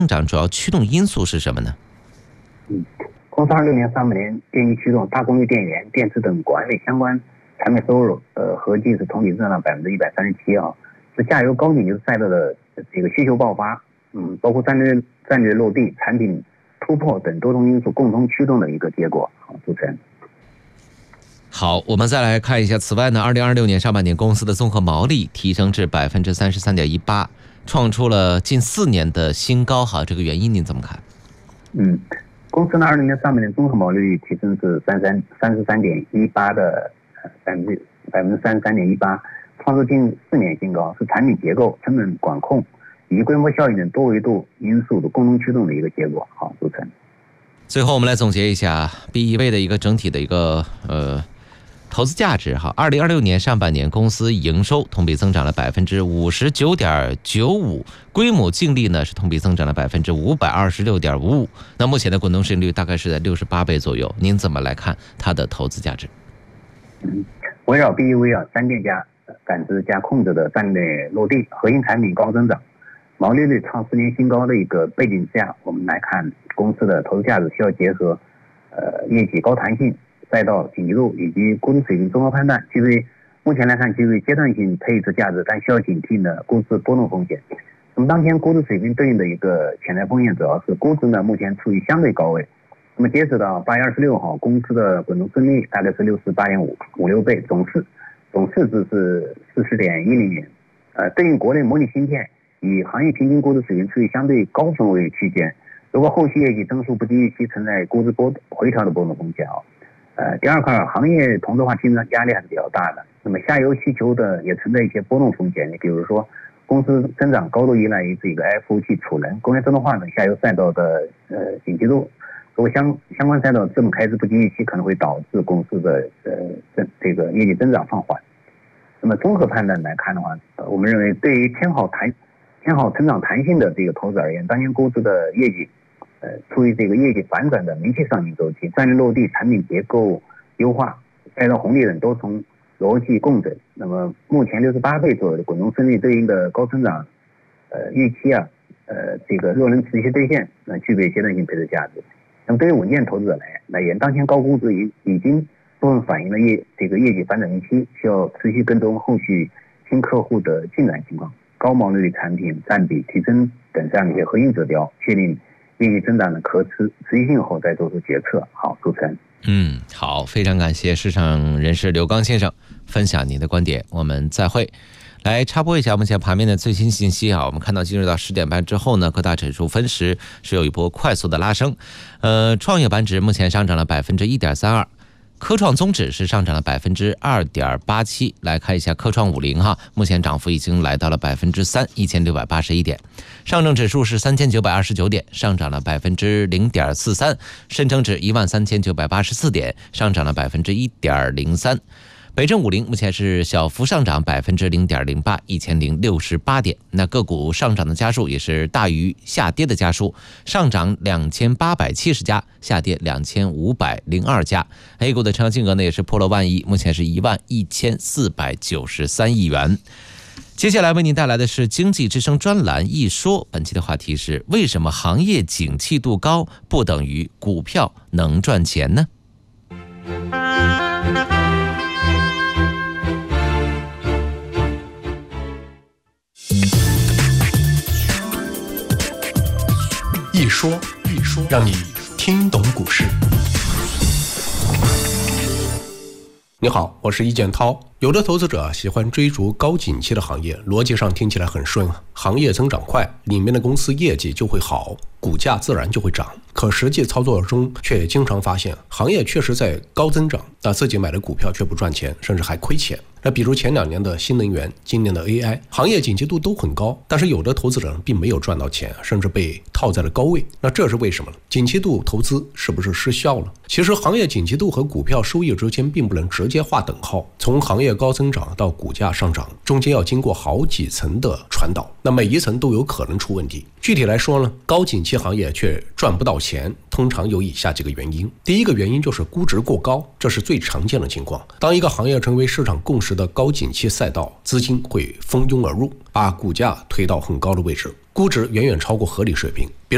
增长主要驱动因素是什么呢？ 公司26年上半年电机驱动、大功率电源、电池等管类相关产品收入，合计是同比增长137%啊，是下游高紧急赛道的这个需求爆发，包括战略落地、产品突破等多重因素共同驱动的一个结果。好，主持人。 好，我们再来看一下。此外呢，2026年上半年公司的综合毛利提升至33.18%，创出了近4年的新高。好，这个原因您怎么看？ 公司呢20年上半年综合毛利率提升至33.18%的33.18%，创出近4年新高，是产品结构、成本管控以及规模效应等多维度因素的共同驱动的一个结果。好，主持人。 最后我们来总结一下 BEV 的一个整体的一个投资价值。好，2026年上半年公司营收同比增长了59.95%，规模净利呢是同比增长了526.55%。那目前的滚动市盈率大概是在68倍左右，您怎么来看它的投资价值？ 围绕 BEV 3电加感知加控制的战略落地，核心产品高增长，毛利率创4年新高的一个背景之下，我们来看公司的投资价值需要结合业绩高弹性、赛道紧急度以及估值水平综合判断，目前来看具备阶段性配置价值，但需要警惕呢估值波动风险。那么当前估值水平对应的一个潜在风险主要是估值呢目前处于相对高位。那么截止到8月26号，公司的滚动市盈率大概是68.56倍，总市值是40.10元，对应国内模拟芯片以行业平均估值水平处于相对高分位区间。如果后续业绩增速不及预期，存在估值回调的波动风险。第二块，行业同质化竞争压力还是比较大的，那么下游需求的也存在一些波动风险，比如说公司增长高度依赖于这个 IFOT 储能、工业自动化等下游赛道的紧急度，如果相关赛道资本开支不及预期，可能会导致公司的这个业绩增长放缓。那么综合判断来看的话，我们认为对于偏好成长弹性的这个投资而言，当前公司的业绩处于这个业绩反转的明确上行周期，战略落地、产品结构优化、赛道红利等都从逻辑共振。那么目前68倍左右的滚动市盈率对应的高增长预期这个若能持续兑现，具备阶段性配置价值。那么对于稳健投资者来言，当前高估值已经部分反映了这个业绩反转预期，需要持续跟踪后续新客户的进展情况、高毛利率产品占比提升等这样的一些核心指标，确定业绩增长的可持续性后再做出决策。好，主持人。 好，非常感谢市场人士刘刚先生分享您的观点，我们再会。来插播一下目前盘面的最新信息啊，我们看到进入到10点半之后呢，各大指数分时是有一波快速的拉升。创业板指目前上涨了1.32%，科创综指是上涨了2.87%。来看一下科创50哈，目前涨幅已经来到了3%，1681点。上证指数是3929点，上涨了0.43%。深成指13984点，上涨了1.03%。北证50目前是小幅上涨0.08%，1068点。那个股上涨的家数也是大于下跌的家数，上涨2870家，下跌2502家。A 股的成交金额呢也是破了万亿，目前是11493亿元。接下来为您带来的是经济之声专栏一说，本期的话题是为什么行业景气度高不等于股票能赚钱呢？ 一说，让你听懂股市。你好，我是易建涛。有的投资者喜欢追逐高景气的行业，逻辑上听起来很顺啊，行业增长快，里面的公司业绩就会好，股价自然就会涨。可实际操作中却经常发现，行业确实在高增长，但自己买的股票却不赚钱，甚至还亏钱。那比如前2年的新能源，今年的 AI， 行业景气度都很高，但是有的投资者并没有赚到钱，甚至被套在了高位。那这是为什么呢？景气度投资是不是失效了？其实行业景气度和股票收益之间并不能直接划等号，从行业高增长到股价上涨，中间要经过好几层的传导，那每一层都有可能出问题。具体来说呢，高景气行业却赚不到钱，通常有以下几个原因。第一个原因就是估值过高，这是最常见的情况。当一个行业成为市场共识的高景气赛道，资金会蜂拥而入，把股价推到很高的位置，估值远远超过合理水平。比